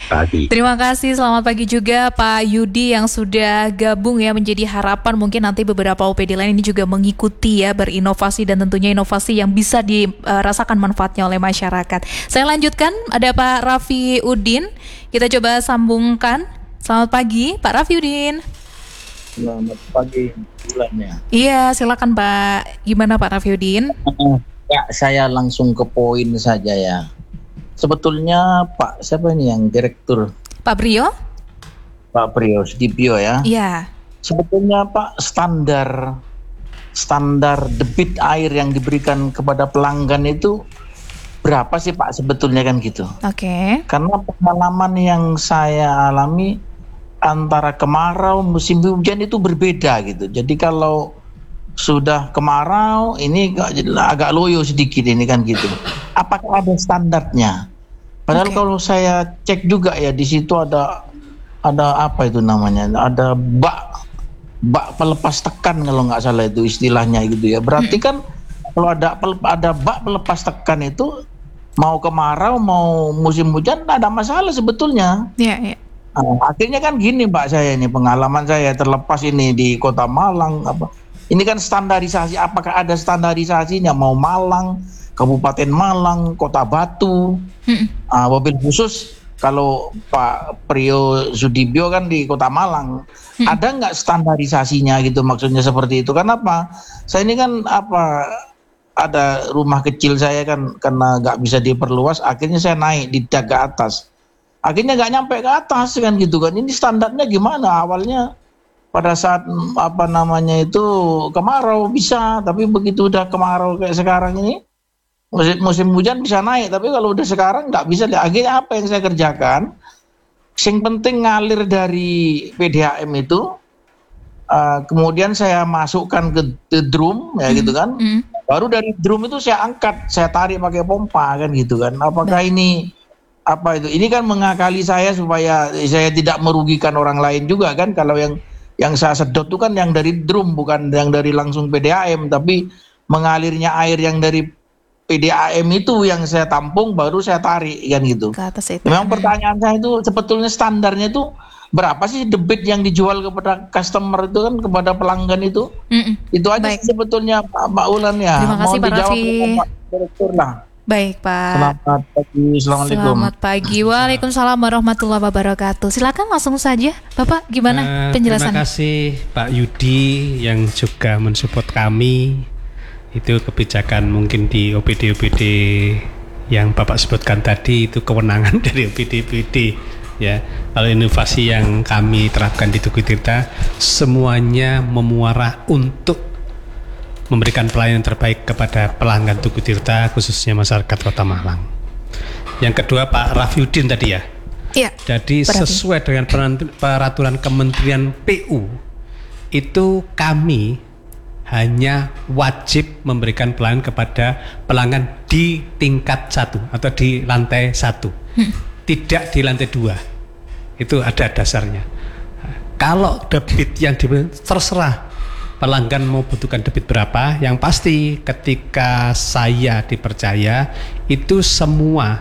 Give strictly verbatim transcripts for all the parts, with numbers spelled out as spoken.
pagi. Terima kasih, selamat pagi juga Pak Yudi yang sudah gabung ya menjadi harapan mungkin nanti beberapa O P D lain ini juga mengikuti ya berinovasi dan tentunya inovasi yang bisa dirasakan manfaatnya oleh masyarakat. Saya lanjutkan, ada Pak Raffi Udin, kita coba sambungkan. Selamat pagi Pak Raffi Udin. Selamat pagi bulannya. Iya, silakan Pak. Gimana Pak Raffi Udin? Ya, saya langsung ke poin saja ya. Sebetulnya Pak siapa ini yang direktur? Pak Brio? Pak Brio Sudibyo ya. Iya. Sebetulnya Pak standar standar debit air yang diberikan kepada pelanggan itu berapa sih Pak sebetulnya kan gitu? Oke. Okay. Karena pengalaman yang saya alami antara kemarau musim hujan itu berbeda gitu. Jadi kalau sudah kemarau ini agak loyo sedikit ini kan gitu. Apakah ada standarnya? Padahal okay. Kalau saya cek juga ya di situ ada ada apa itu namanya? Ada bak bak pelepas tekan kalau nggak salah itu istilahnya gitu ya. Berarti kan kalau ada ada bak pelepas tekan itu mau kemarau mau musim hujan tidak ada masalah sebetulnya. Iya, yeah, iya. Yeah. Nah, akhirnya kan gini Mbak saya ini pengalaman saya terlepas ini di Kota Malang apa. Ini kan standarisasi, apakah ada standarisasinya mau Malang, Kabupaten Malang, Kota Batu, hmm. uh, mobil khusus kalau Pak Prio Sudibyo kan di Kota Malang, hmm. ada nggak standarisasinya gitu maksudnya seperti itu? Kenapa? Saya ini kan apa ada rumah kecil saya kan karena nggak bisa diperluas, akhirnya saya naik di dak ke atas. Akhirnya nggak nyampe ke atas kan gitu kan. Ini standarnya gimana? Awalnya pada saat apa namanya itu kemarau bisa, tapi begitu udah kemarau kayak sekarang ini musim, musim hujan bisa naik, tapi kalau udah sekarang nggak bisa. Akhirnya apa yang saya kerjakan? Yang penting ngalir dari P D A M itu, uh, kemudian saya masukkan ke, ke drum ya mm. gitu kan. Mm. Baru dari drum itu saya angkat, saya tarik pakai pompa kan gitu kan. Apakah mm. ini apa itu? Ini kan mengakali saya supaya saya tidak merugikan orang lain juga kan. Kalau yang yang saya sedot itu kan yang dari drum bukan yang dari langsung P D A M, tapi mengalirnya air yang dari P D A M itu yang saya tampung baru saya tarik kan gitu. Ke atas itu. Memang pertanyaan saya itu sebetulnya standarnya itu berapa sih debit yang dijual kepada customer itu kan kepada pelanggan itu? Mm-mm. Itu aja sebetulnya Pak Ulan ya. Terima kasih Pak Raffi. Pak Direktur lah. Baik Pak. Selamat pagi, assalamualaikum. Selamat pagi, waalaikumsalam warahmatullahi wabarakatuh. Silakan langsung saja, Bapak gimana uh, penjelasannya? Terima kasih Pak Yudi yang juga mensupport kami. Itu kebijakan mungkin di O P D O P D yang Bapak sebutkan tadi itu kewenangan dari O P D O P D ya. Kalau inovasi yang kami terapkan di Tugu Tirta semuanya memuara untuk memberikan pelayanan terbaik kepada pelanggan Tugu Tirta khususnya masyarakat Kota Malang. Yang kedua Pak Raffi Udin tadi ya. Iya. Jadi berarti sesuai dengan peraturan Kementerian P U itu kami hanya wajib memberikan pelayanan kepada pelanggan di tingkat satu atau di lantai satu, hmm. tidak di lantai dua. Itu ada dasarnya. Kalau debit yang di, terserah pelanggan mau butuhkan debit berapa, yang pasti ketika saya dipercaya itu semua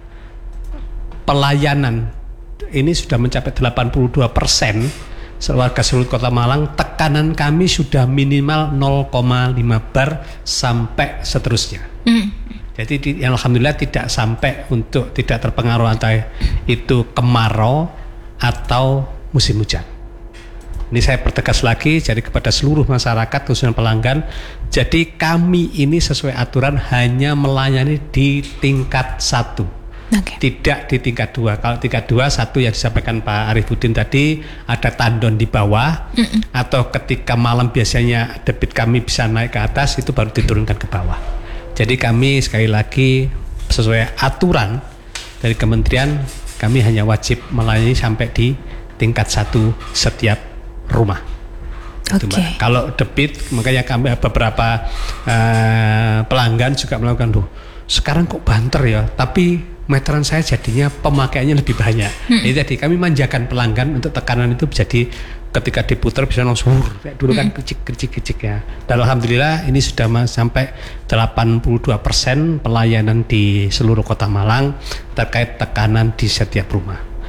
pelayanan ini sudah mencapai delapan puluh dua persen warga seluruh Kota Malang, tekanan kami sudah minimal nol koma lima bar sampai seterusnya. Mm. Jadi di, alhamdulillah tidak sampai untuk tidak terpengaruh antara itu kemarau atau musim hujan. Ini saya pertegas lagi, jadi kepada seluruh masyarakat khususnya pelanggan, jadi kami ini sesuai aturan hanya melayani di tingkat satu, okay. tidak di tingkat dua. Kalau tingkat dua, satu yang disampaikan Pak Arifudin tadi, ada tandon di bawah, mm-mm. atau ketika malam biasanya debit kami bisa naik ke atas, itu baru diturunkan ke bawah. Jadi kami sekali lagi sesuai aturan dari kementerian, kami hanya wajib melayani sampai di tingkat satu setiap rumah. Okay. Kalau debit, makanya kami beberapa uh, pelanggan juga melakukan tuh. Sekarang kok banter ya, tapi meteran saya jadinya pemakaiannya lebih banyak. Hmm. Jadi tadi kami manjakan pelanggan untuk tekanan itu jadi ketika diputar bisa langsung kayak dulu kan kecik-kecik ya. Dan alhamdulillah ini sudah sampai delapan puluh dua persen pelayanan di seluruh Kota Malang terkait tekanan di setiap rumah.